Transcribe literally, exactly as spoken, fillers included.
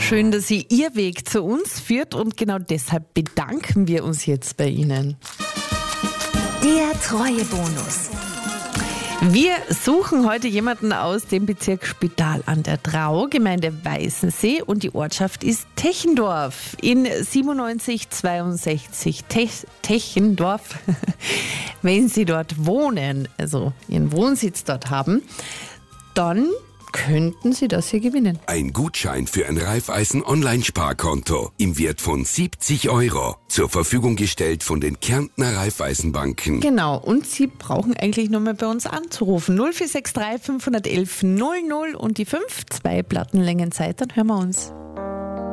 Schön, dass Sie Ihr Weg zu uns führt und genau deshalb bedanken wir uns jetzt bei Ihnen. Der Treuebonus. Wir suchen heute jemanden aus dem Bezirk Spital an der Drau, Gemeinde Weißensee, und die Ortschaft ist Techendorf in siebenundneunzig zweiundsechzig Te- Techendorf. Wenn Sie dort wohnen, also Ihren Wohnsitz dort haben, dann könnten Sie das hier gewinnen. Ein Gutschein für ein Raiffeisen-Online-Sparkonto im Wert von siebzig Euro. Zur Verfügung gestellt von den Kärntner Raiffeisenbanken. Genau, und Sie brauchen eigentlich nur mal bei uns anzurufen. null vier sechs drei fünf eins eins null null und die fünf, zwei Plattenlängen Zeit, dann hören wir uns.